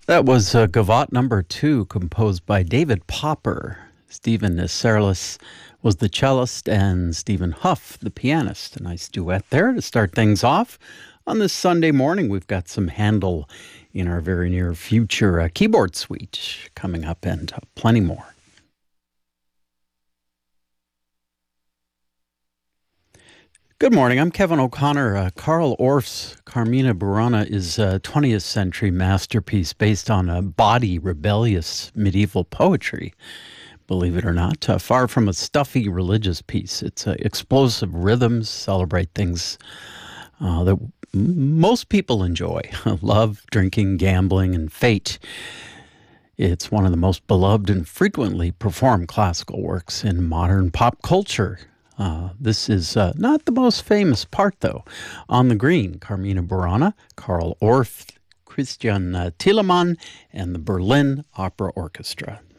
That was Gavotte number 2, composed by David Popper. Stephen Nisserlis was the cellist and Stephen Huff the pianist. A nice duet there to start things off. On this Sunday morning, we've got some Handel in our very near future keyboard suite coming up and plenty more. Good morning. I'm Kevin O'Connor. Carl Orff's Carmina Burana is a 20th century masterpiece based on a bawdy, rebellious medieval poetry. Believe it or not, far from a stuffy religious piece. It's explosive rhythms, celebrate things that most people enjoy. Love, drinking, gambling, and fate. It's one of the most beloved and frequently performed classical works in modern pop culture. This is not the most famous part, though. On the Green, Carmina Burana, Carl Orff, Christian Thielemann, and the Berlin Opera Orchestra.